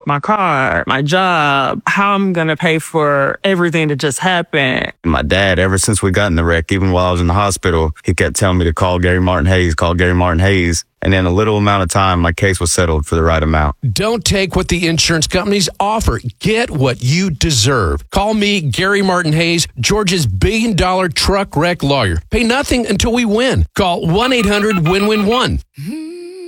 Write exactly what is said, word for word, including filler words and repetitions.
my car, my job, how I'm going to pay for everything that just happened. My dad, ever since we got in the wreck, even while I was in the hospital, he kept telling me to call Gary Martin Hayes, call Gary Martin Hayes. And in a little amount of time, my case was settled for the right amount. Don't take what the insurance companies offer. Get what you deserve. Call me, Gary Martin Hayes, Georgia's billion dollar truck wreck lawyer. Pay nothing until we win. Call one eight hundred win win one.